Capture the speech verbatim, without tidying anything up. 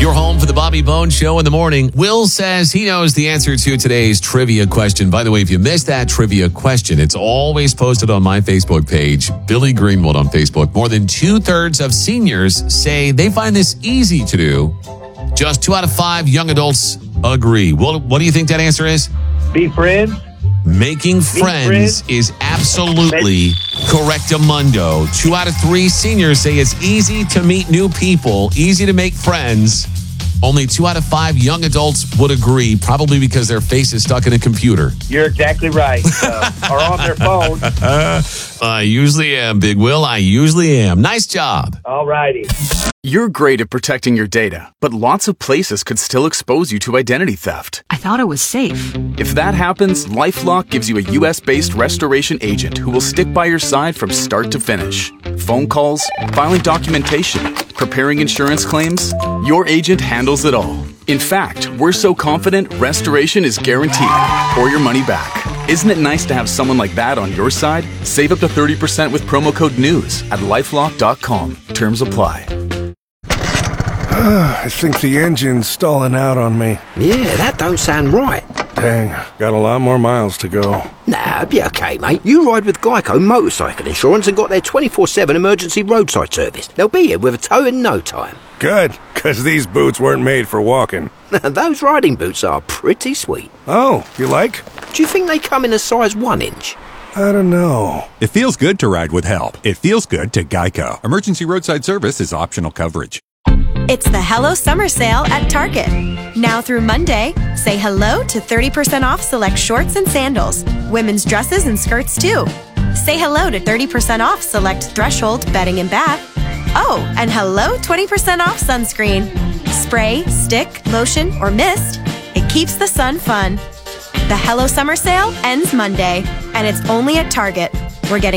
You're home for the Bobby Bones Show in the morning. Will says he knows the answer to today's trivia question. By the way, if you missed that trivia question, it's always posted on my Facebook page, Billy Greenwood on Facebook. More than two-thirds of seniors say they find this easy to do. Just two out of five young adults agree. What, what do you think that answer is? Be friends. Making friends, friends is absolutely correctamundo. Two out of three seniors say it's easy to meet new people, easy to make friends. Only two out of five young adults would agree, probably because their face is stuck in a computer. You're exactly right. Uh, or on their phone. I usually am, Big Will. I usually am. Nice job. All righty. You're great at protecting your data, but lots of places could still expose you to identity theft. I thought it was safe. If that happens, LifeLock gives you a U S-based restoration agent who will stick by your side from start to finish. Phone calls, filing documentation, preparing insurance claims, your agent handles it all. In fact, we're so confident restoration is guaranteed or your money back. Isn't it nice to have someone like that on your side? Save up to thirty percent with promo code NEWS at lifelock dot com. Terms apply. I think the engine's stalling out on me. Yeah, that don't sound right. Dang, got a lot more miles to go. Nah, be okay, mate. You ride with Geico Motorcycle Insurance and got their twenty-four seven emergency roadside service. They'll be here with a tow in no time. Good, because these boots weren't made for walking. Those riding boots are pretty sweet. Oh, you like? Do you think they come in a size one inch? I don't know. It feels good to ride with help. It feels good to Geico. Emergency roadside service is optional coverage. It's the Hello Summer Sale at Target. Now through Monday, say hello to thirty percent off select shorts and sandals, women's dresses and skirts too. Say hello to thirty percent off select Threshold bedding and bath. Oh, and hello twenty percent off sunscreen. Spray, stick, lotion, or mist, it keeps the sun fun. The Hello Summer Sale ends Monday, and it's only at Target. We're getting